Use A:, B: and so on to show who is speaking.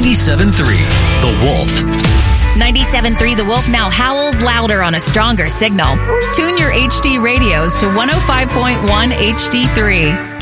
A: 97.3 The Wolf.
B: 97.3 The Wolf now howls louder on a stronger signal. Tune your HD radios to 105.1 HD3.